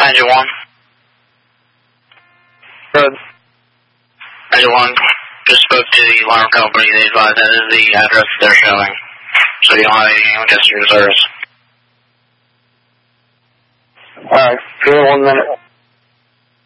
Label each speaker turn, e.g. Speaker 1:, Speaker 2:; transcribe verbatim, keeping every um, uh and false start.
Speaker 1: Engine one.
Speaker 2: Good.
Speaker 1: Engine one, just spoke to the alarm company. They advised that is the address they're showing. So you don't have any contested reserves.
Speaker 2: Alright, give me one minute.